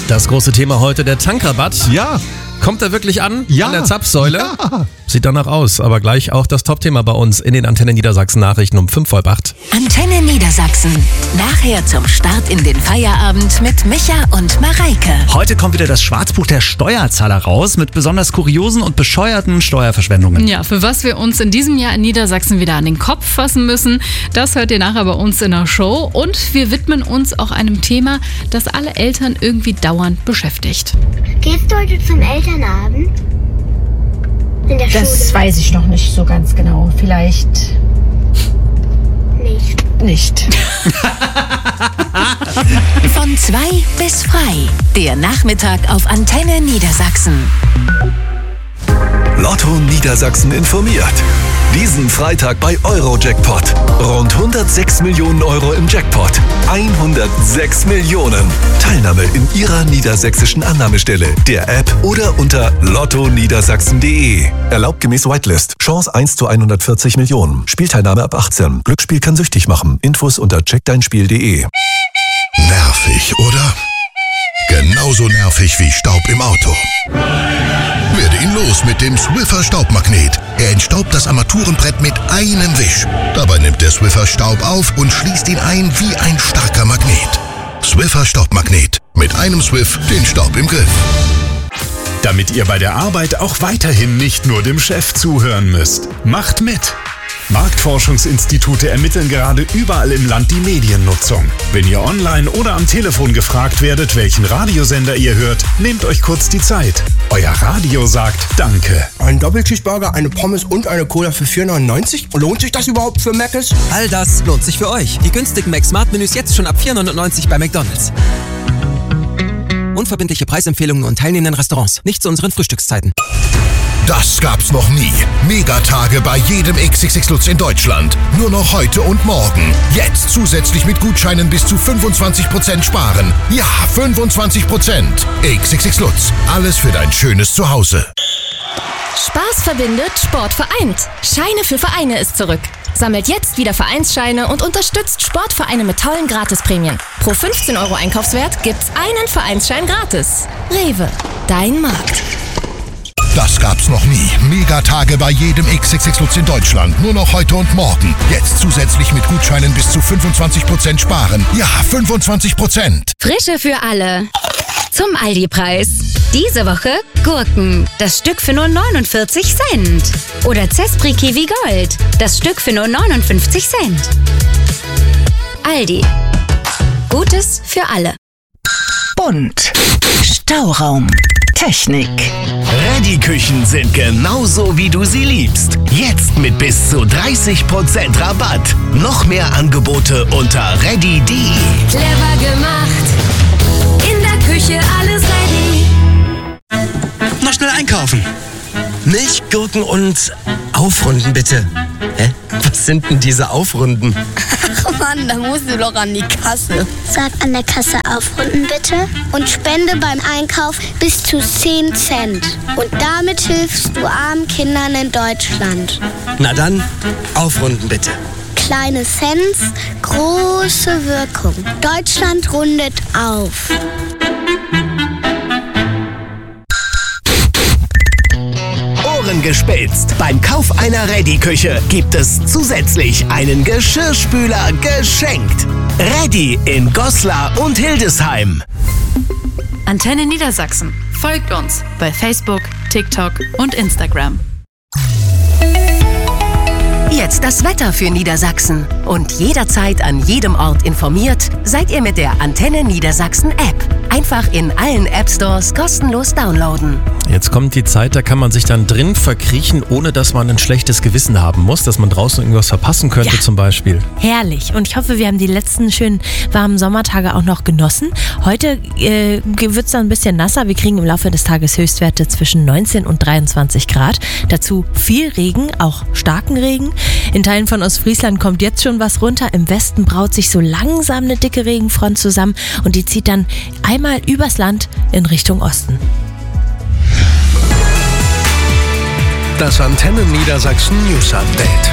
Das große Thema heute, der Tankrabatt. Ja. Kommt er wirklich an? Ja. An der Zapfsäule? Ja. Sieht danach aus, aber gleich auch das Top-Thema bei uns in den Antenne Niedersachsen Nachrichten um 7:45. Antenne Niedersachsen. Nachher zum Start in den Feierabend mit Micha und Mareike. Heute kommt wieder das Schwarzbuch der Steuerzahler raus mit besonders kuriosen und bescheuerten Steuerverschwendungen. Ja, für was wir uns in diesem Jahr in Niedersachsen wieder an den Kopf fassen müssen, das hört ihr nachher bei uns in der Show. Und wir widmen uns auch einem Thema, das alle Eltern irgendwie dauernd beschäftigt. Gehst du heute zum Elternabend? In der Das Schule? weiß ich noch nicht so ganz genau. Vielleicht nicht. Von 2 bis frei. Der Nachmittag auf Antenne Niedersachsen. Lotto Niedersachsen informiert. Diesen Freitag bei Eurojackpot. Rund 106 Millionen Euro im Jackpot. 106 Millionen. Teilnahme in Ihrer niedersächsischen Annahmestelle, der App oder unter lottoniedersachsen.de. Erlaubt gemäß Whitelist. Chance 1 zu 140 Millionen. Spielteilnahme ab 18. Glücksspiel kann süchtig machen. Infos unter checkdeinspiel.de. Nervig, oder? Genauso nervig wie Staub im Auto. Werde ihn los mit dem Swiffer Staubmagnet. Er entstaubt das Armaturenbrett mit einem Wisch. Dabei nimmt der Swiffer Staub auf und schließt ihn ein wie ein starker Magnet. Swiffer Staubmagnet. Mit einem Swiff den Staub im Griff. Damit ihr bei der Arbeit auch weiterhin nicht nur dem Chef zuhören müsst. Macht mit! Marktforschungsinstitute ermitteln gerade überall im Land die Mediennutzung. Wenn ihr online oder am Telefon gefragt werdet, welchen Radiosender ihr hört, nehmt euch kurz die Zeit. Euer Radio sagt Danke. Ein Doppelcheeseburger, eine Pommes und eine Cola für 4,99? Lohnt sich das überhaupt für Mc's? All das lohnt sich für euch. Die günstigen Mac-Smart-Menüs jetzt schon ab 4,99 bei McDonald's. Unverbindliche Preisempfehlungen und teilnehmenden Restaurants. Nicht zu unseren Frühstückszeiten. Das gab's noch nie. Megatage bei jedem XXX Lutz in Deutschland. Nur noch heute und morgen. Jetzt zusätzlich mit Gutscheinen bis zu 25% sparen. Ja, 25%. XXX Lutz. Alles für dein schönes Zuhause. Spaß verbindet, Sport vereint. Scheine für Vereine ist zurück. Sammelt jetzt wieder Vereinsscheine und unterstützt Sportvereine mit tollen Gratisprämien. Pro 15 € Einkaufswert gibt's einen Vereinsschein gratis. Rewe, dein Markt. Das gab's noch nie. Megatage bei jedem XXX Lutz in Deutschland. Nur noch heute und morgen. Jetzt zusätzlich mit Gutscheinen bis zu 25% sparen. Ja, 25%. Frische für alle. Zum Aldi-Preis. Diese Woche Gurken. Das Stück für nur 49 Cent. Oder Zespri Kiwi Gold. Das Stück für nur 59 Cent. Aldi. Gutes für alle. Bunt. Stauraum. Technik. Reddy-Küchen sind genauso, wie du sie liebst. Jetzt mit bis zu 30% Rabatt. Noch mehr Angebote unter reddy.de. Clever gemacht. In der Küche alles ready. Noch schnell einkaufen. Milch, Gurken und Aufrunden bitte. Hä? Was sind denn diese Aufrunden? Ach Mann, da musst du doch an die Kasse. Sag an der Kasse aufrunden bitte und spende beim Einkauf bis zu 10 Cent. Und damit hilfst du armen Kindern in Deutschland. Na dann, aufrunden bitte. Kleine Cents, große Wirkung. Deutschland rundet auf. Gespitzt. Beim Kauf einer Reddy-Küche gibt es zusätzlich einen Geschirrspüler geschenkt. Reddy in Goslar und Hildesheim. Antenne Niedersachsen. Folgt uns bei Facebook, TikTok und Instagram. Jetzt das Wetter für Niedersachsen. Und jederzeit an jedem Ort informiert, seid ihr mit der Antenne Niedersachsen App. Einfach in allen App-Stores kostenlos downloaden. Jetzt kommt die Zeit, da kann man sich dann drin verkriechen, ohne dass man ein schlechtes Gewissen haben muss, dass man draußen irgendwas verpassen könnte zum Beispiel. Herrlich. Und ich hoffe, wir haben die letzten schönen warmen Sommertage auch noch genossen. Heute wird es dann ein bisschen nasser. Wir kriegen im Laufe des Tages Höchstwerte zwischen 19 und 23 Grad. Dazu viel Regen, auch starken Regen. In Teilen von Ostfriesland kommt jetzt schon was runter. Im Westen braut sich so langsam eine dicke Regenfront zusammen und die zieht dann einmal übers Land in Richtung Osten. Das Antenne Niedersachsen News Update.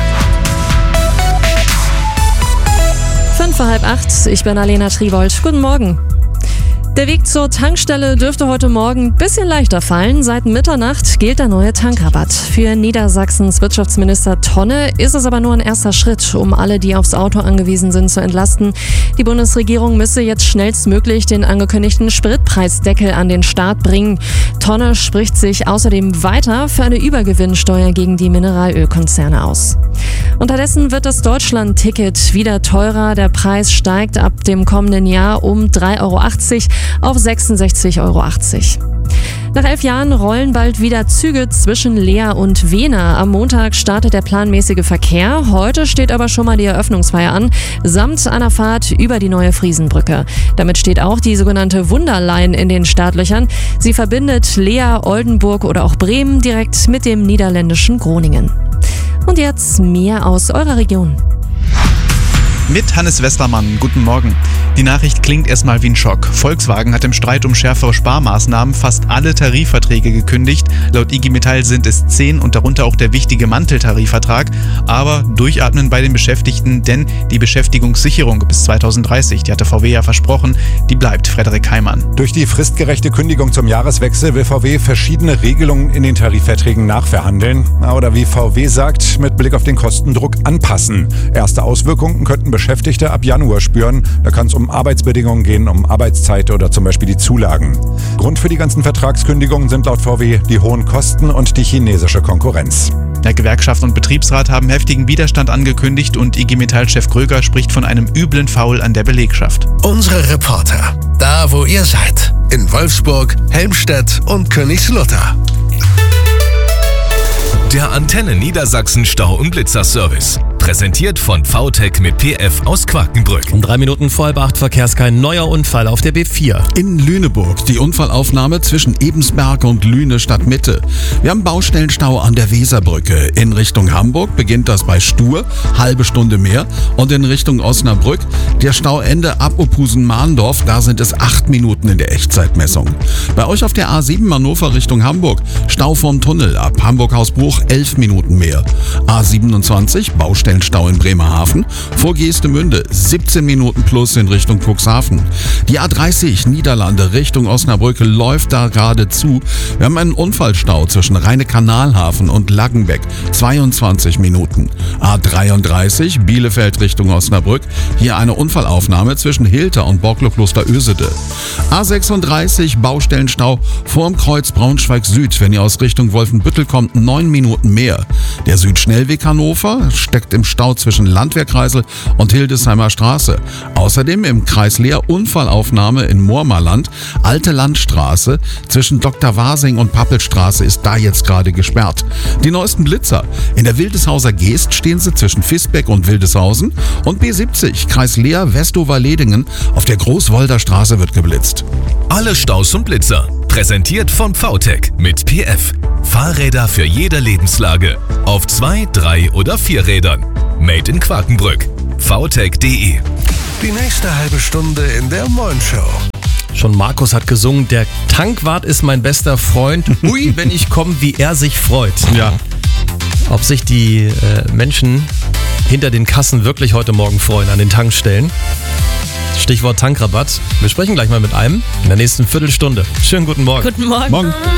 7:55, ich bin Alena Triwold. Guten Morgen. Der Weg zur Tankstelle dürfte heute Morgen ein bisschen leichter fallen. Seit Mitternacht gilt der neue Tankrabatt. Für Niedersachsens Wirtschaftsminister Tonne ist es aber nur ein erster Schritt, um alle, die aufs Auto angewiesen sind, zu entlasten. Die Bundesregierung müsse jetzt schnellstmöglich den angekündigten Spritpreisdeckel an den Start bringen. Tonne spricht sich außerdem weiter für eine Übergewinnsteuer gegen die Mineralölkonzerne aus. Unterdessen wird das Deutschland-Ticket wieder teurer. Der Preis steigt ab dem kommenden Jahr um 3,80 Euro auf 66,80 Euro. Nach 11 Jahren rollen bald wieder Züge zwischen Leer und Wehner. Am Montag startet der planmäßige Verkehr. Heute steht aber schon mal die Eröffnungsfeier an, samt einer Fahrt über die neue Friesenbrücke. Damit steht auch die sogenannte Wunderline in den Startlöchern. Sie verbindet Leer, Oldenburg oder auch Bremen direkt mit dem niederländischen Groningen. Und jetzt mehr aus eurer Region. Mit Hannes Westermann, guten Morgen. Die Nachricht klingt erstmal wie ein Schock. Volkswagen hat im Streit um schärfere Sparmaßnahmen fast alle Tarifverträge gekündigt. Laut IG Metall sind es 10 und darunter auch der wichtige Manteltarifvertrag. Aber durchatmen bei den Beschäftigten, denn die Beschäftigungssicherung bis 2030, die hatte VW ja versprochen, die bleibt. Frederik Heimann. Durch die fristgerechte Kündigung zum Jahreswechsel will VW verschiedene Regelungen in den Tarifverträgen nachverhandeln. Oder wie VW sagt, mit Blick auf den Kostendruck anpassen. Erste Auswirkungen könnten Beschäftigte ab Januar spüren. Da kann es um Arbeitsbedingungen gehen, um Arbeitszeit oder zum Beispiel die Zulagen. Grund für die ganzen Vertragskündigungen sind laut VW die hohen Kosten und die chinesische Konkurrenz. Der Gewerkschaft und Betriebsrat haben heftigen Widerstand angekündigt und IG Metall-Chef Gröger spricht von einem üblen Foul an der Belegschaft. Unsere Reporter, da wo ihr seid, in Wolfsburg, Helmstedt und Königslutter. Der Antenne Niedersachsen Stau- und Blitzerservice. Präsentiert von VTech mit PF aus Quakenbrück. Um 3 Minuten vor 7:30 Verkehrskain neuer Unfall auf der B4. In Lüneburg die Unfallaufnahme zwischen Ebensberg und Lüne Stadtmitte. Wir haben Baustellenstau an der Weserbrücke. In Richtung Hamburg beginnt das bei Stur, halbe Stunde mehr. Und in Richtung Osnabrück der Stauende ab Opusen-Mahndorf, da sind es 8 Minuten in der Echtzeitmessung. Bei euch auf der A7 Hannover Richtung Hamburg, Stau vom Tunnel ab Hamburg-Hausbruch 11 Minuten mehr. A27 Baustellenstau in Bremerhaven, vor Geestemünde 17 Minuten plus in Richtung Cuxhaven. Die A30 Niederlande Richtung Osnabrück läuft da gerade zu. Wir haben einen Unfallstau zwischen Rheine-Kanalhafen und Laggenbeck, 22 Minuten. A33 Bielefeld Richtung Osnabrück, hier eine Unfallaufnahme zwischen Hilter und Borklo-Kloster-Ösede. A36 Baustellenstau vorm Kreuz Braunschweig Süd, wenn ihr aus Richtung Wolfenbüttel kommt, 9 Minuten mehr. Der Südschnellweg Hannover steckt im Stau zwischen Landwehrkreisel und Hildesheimer Straße. Außerdem im Kreis Leer Unfallaufnahme in Moormarland. Alte Landstraße zwischen Dr. Wasing und Pappelstraße ist da jetzt gerade gesperrt. Die neuesten Blitzer. In der Wildeshauser Geest stehen sie zwischen Visbeck und Wildeshausen. Und B70 Kreis Leer Westover-Ledingen auf der Großwolder Straße wird geblitzt. Alle Staus und Blitzer. Präsentiert von VTech mit PF. Fahrräder für jede Lebenslage. Auf 2, 3 oder 4 Rädern. Made in Quakenbrück. VTech.de. Die nächste halbe Stunde in der Mornshow. Schon Markus hat gesungen, der Tankwart ist mein bester Freund. Ui, wenn ich komme, wie er sich freut. Ja. Ob sich die Menschen hinter den Kassen wirklich heute Morgen freuen an den Tankstellen. Stichwort Tankrabatt. Wir sprechen gleich mal mit einem in der nächsten Viertelstunde. Schönen guten Morgen. Guten Morgen.